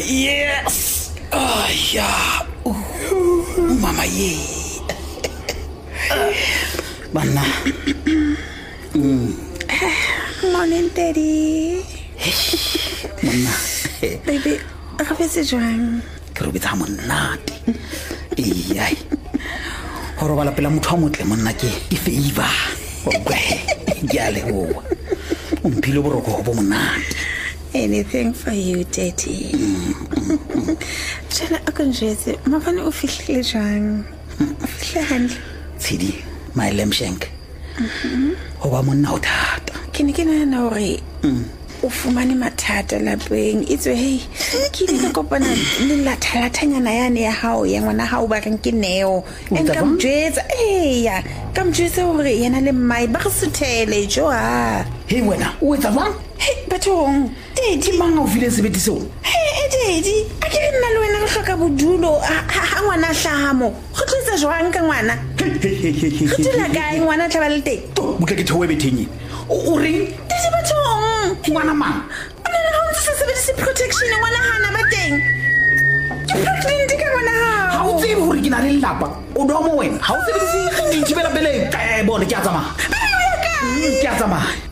Yes. Oh yeah. Mama ye. Bana. Morning, Daddy. Mona. Baby, how is it going? Ke re bitsa monate. Ai. Ho robala pela motho a motle monna ke favor. Okay. Ya le ho. Umphilo boroko bo monate. Anything for you, Daddy. Jana akonjetse, mafane o fihlile jang? Fihle hantle. Tshedi, my lemshank. Ho ba monna o thata. Ke ne ke nahana hore o fumane mathata lapeng. Itswe hey, ke ile ka kopana le lathalatanyana yane ya hao ya ngwana hao ba reng ke Neo. Enka mjwetsa ya, ka mjwetsa hore yena le mai ba re suthele jo ha. Hey wena, o etsa jwang? Hey bathong, Daddy manga o file sebete seo. Hey Daddy, a ke nna le wena re hloka bodulo ha ngwana hlaha mo. Go tlisa jwang ka ngwana? Go tla kae ngwana tla ba le teng? Motla ke thewe betheng. O reng? Daddy bathong, ngwana mang? Ona le ho ntse sebedisa protection ngwana hana ba teng. Ke pregnant ka ngwana ha. Ha o tsebe hore ke na le lapa. O do mo wena. Ha o sebedise dithibela pele. Bona ke a tsamaya. Ke a tsamaya.